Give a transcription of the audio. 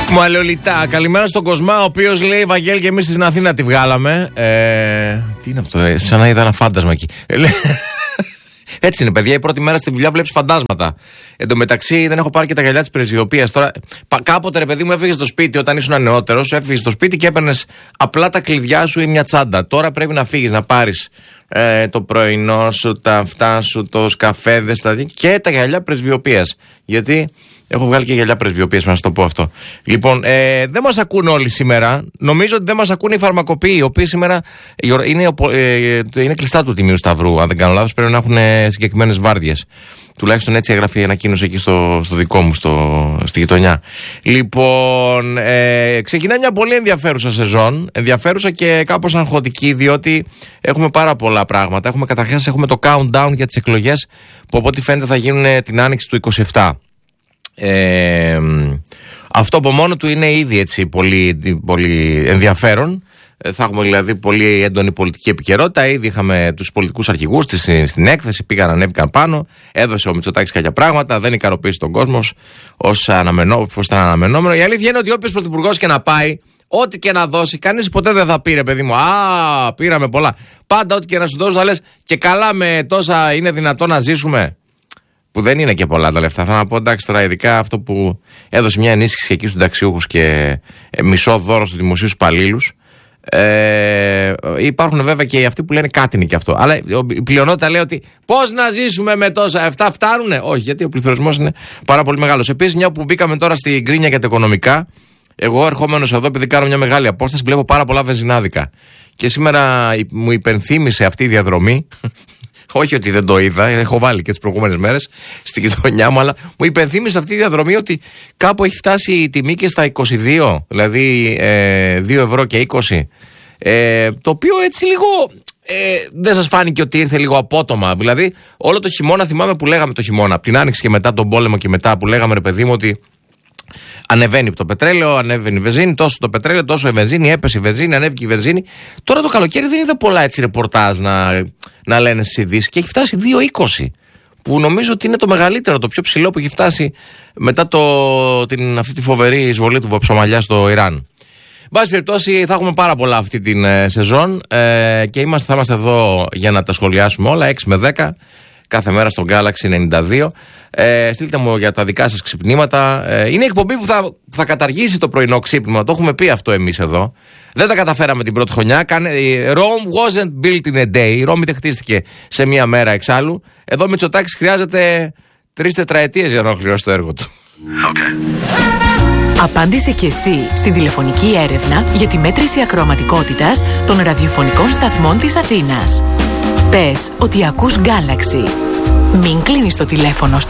Μουαλαιολιτά. Καλημέρα στον Κοσμά, ο οποίος λέει: Βαγγέλη, και εμείς στην Αθήνα τη βγάλαμε. Τι είναι αυτό, σαν να είδα ένα φάντασμα εκεί. Έτσι είναι, παιδιά. Η πρώτη μέρα στη δουλειά βλέπεις φαντάσματα. Εν τω μεταξύ, δεν έχω πάρει και τα γυαλιά της πρεσβειοποίησης. Τώρα, κάποτε ρε παιδί μου, έφυγες στο σπίτι όταν ήσουν νεότερος, έφυγες στο σπίτι και έπαιρνες απλά τα κλειδιά σου ή μια τσάντα. Τώρα πρέπει να φύγεις, να πάρεις το πρωινό σου, τα αυτά σου, το σκαφέδες και τα γυαλιά πρεσβειοποίησης. Γιατί έχω βγάλει και γυαλιά πρεσβειοποίησης, να σας το πω αυτό. Λοιπόν, δεν μας ακούν όλοι σήμερα. Νομίζω ότι δεν μας ακούν οι φαρμακοποιοί, οι οποίοι σήμερα είναι κλειστά του Τιμίου Σταυρού. Αν δεν κάνω λάθος, πρέπει να έχουν συγκεκριμένες βάρδιες. Τουλάχιστον έτσι έγραφε η ανακοίνωση εκεί στο δικό μου, στη γειτονιά. Λοιπόν, ξεκινάει μια πολύ ενδιαφέρουσα σεζόν. Ενδιαφέρουσα και κάπως αγχωτική, διότι έχουμε πάρα πολλά πράγματα. Καταρχάς έχουμε το countdown για τις εκλογές που από ό,τι φαίνεται θα γίνουν την άνοιξη του 27. Αυτό από μόνο του είναι ήδη έτσι πολύ, πολύ ενδιαφέρον. Θα έχουμε δηλαδή πολύ έντονη πολιτική επικαιρότητα. Ήδη είχαμε τους πολιτικούς αρχηγούς στην έκθεση, ανέβηκαν πάνω. Έδωσε ο Μητσοτάκης κάποια πράγματα, δεν ικανοποίησε τον κόσμο ως ήταν αναμενόμενο. Η αλήθεια είναι ότι όποιος πρωθυπουργός και να πάει, ό,τι και να δώσει, κανείς ποτέ δεν θα πει ρε παιδί μου, πήραμε πολλά. Πάντα ό,τι και να σου δώσει θα λες, και καλά με τόσα είναι δυνατό να ζήσουμε. Που δεν είναι και πολλά τα λεφτά. Θα να πω, εντάξει, τώρα ειδικά αυτό που έδωσε μια ενίσχυση εκεί στους συνταξιούχους και μισό δώρο στους δημοσίους υπαλλήλους. Υπάρχουν βέβαια και αυτοί που λένε κάτι είναι και αυτό. Αλλά η πλειονότητα λέει ότι πώς να ζήσουμε με τόσα, αυτά φτάνουνε. Όχι, γιατί ο πληθωρισμός είναι πάρα πολύ μεγάλος. Επίσης, μια που μπήκαμε τώρα στην γκρίνια για τα οικονομικά, εγώ ερχόμενος εδώ, επειδή κάνω μια μεγάλη απόσταση, βλέπω πάρα πολλά βενζινάδικα. Και σήμερα μου υπενθύμησε αυτή η διαδρομή. Όχι ότι δεν το είδα, έχω βάλει και τις προηγούμενες μέρες στη γειτονιά μου, αλλά μου υπενθύμισε αυτή η διαδρομή ότι κάπου έχει φτάσει η τιμή και στα 22, δηλαδή 2 ευρώ και 20. Το οποίο έτσι λίγο δεν σας φάνηκε ότι ήρθε λίγο απότομα? Δηλαδή, όλο το χειμώνα, θυμάμαι που λέγαμε το χειμώνα, από την Άνοιξη και μετά τον πόλεμο και μετά, που λέγαμε ρε παιδί μου ότι ανεβαίνει το πετρέλαιο, ανέβαινε η βενζίνη, τόσο το πετρέλαιο, τόσο η βενζίνη, έπεσε η βενζίνη, ανέβηκε η βενζίνη. Τώρα το καλοκαίρι δεν είδα πολλά έτσι ρεπορτάζ να λένε στις ειδήσεις και έχει φτάσει 2,20. Που νομίζω ότι είναι το μεγαλύτερο, το πιο ψηλό που έχει φτάσει μετά αυτή τη φοβερή εισβολή του Βοψομαλιά στο Ιράν. Εν πάση περιπτώσει, θα έχουμε πάρα πολλά αυτή την σεζόν και θα είμαστε εδώ για να τα σχολιάσουμε όλα, 6 με 10. Κάθε μέρα στον Galaxy 92. Στείλτε μου για τα δικά σας ξυπνήματα. Είναι η εκπομπή που θα καταργήσει το πρωινό ξύπνημα. Το έχουμε πει αυτό εμείς εδώ. Δεν τα καταφέραμε την πρώτη χρονιά. Rome wasn't built in a day. Η Ρώμη δεν χτίστηκε σε μία μέρα εξάλλου. Εδώ ο Μητσοτάκης χρειάζεται 3 τετραετίες για να ολοκληρώσει το έργο του. Okay. Απάντησε και εσύ στην τηλεφωνική έρευνα για τη μέτρηση ακροαματικότητας των ραδιοφωνικών σταθμών της Αθήνας. Πες ότι ακούς Galaxy. Μην κλείνεις το τηλέφωνο